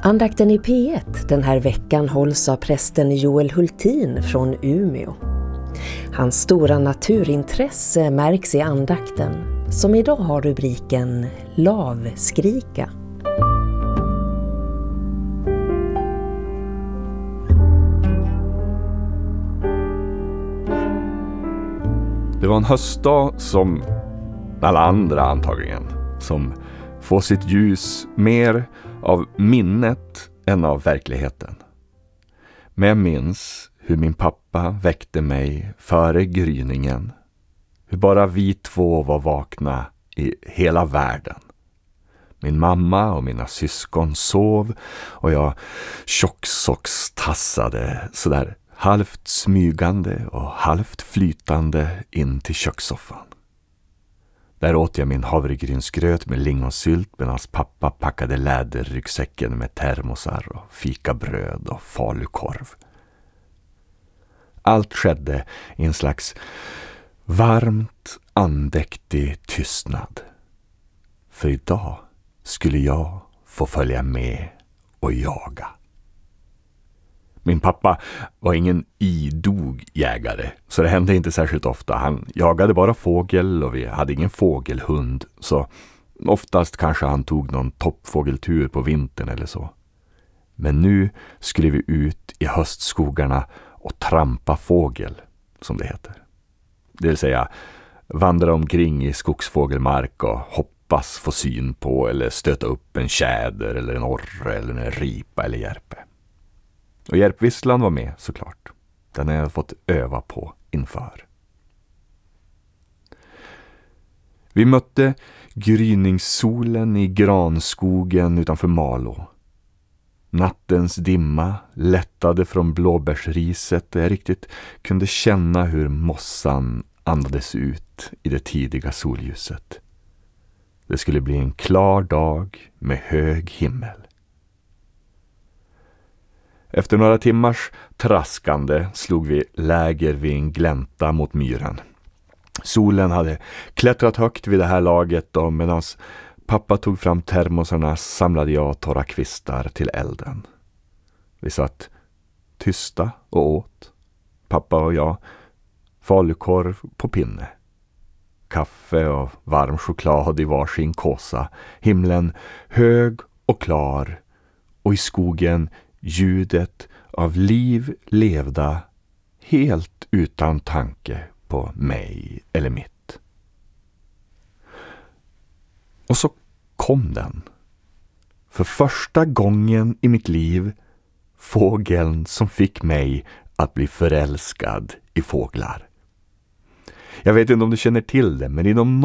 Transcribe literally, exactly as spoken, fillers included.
Andakten i P ett den här veckan hålls av prästen Joel Hultin från Umeå. Hans stora naturintresse märks i andakten, som idag har rubriken Lavskrika. Det var en höstdag som alla andra antagligen, som får sitt ljus mer av minnet än av verkligheten. Men jag minns hur min pappa väckte mig före gryningen. Hur bara vi två var vakna i hela världen. Min mamma och mina syskon sov och jag tjocksockstassade sådär halvt smygande och halvt flytande in till kökssoffan. Där åt jag min havregrynsgröt med lingonsylt medan pappa packade läderryggsäcken med termosar och fikabröd och falukorv. Allt skedde i en slags varmt andäktig tystnad. För idag skulle jag få följa med och jaga. Min pappa var ingen idog jägare, så det hände inte särskilt ofta. Han jagade bara fågel och vi hade ingen fågelhund, så oftast kanske han tog någon toppfågeltur på vintern eller så. Men nu skulle vi ut i höstskogarna och trampa fågel, som det heter. Det vill säga vandra omkring i skogsfågelmark och hoppas få syn på eller stöta upp en tjäder eller en orre eller en ripa eller järpe. Och järpvisslan var med såklart. Den har jag fått öva på inför. Vi mötte gryningssolen i granskogen utanför Malå. Nattens dimma lättade från blåbärsriset och jag riktigt kunde känna hur mossan andades ut i det tidiga solljuset. Det skulle bli en klar dag med hög himmel. Efter några timmars traskande slog vi läger vid en glänta mot myren. Solen hade klättrat högt vid det här laget och medan pappa tog fram termosarna samlade jag torra kvistar till elden. Vi satt tysta och åt, pappa och jag, falukorv på pinne. Kaffe och varm choklad i varsin kåsa, himlen hög och klar och i skogen ljudet av liv levda helt utan tanke på mig eller mitt. Och så kom den. För första gången i mitt liv fågeln som fick mig att bli förälskad i fåglar. Jag vet inte om du känner till det, men inom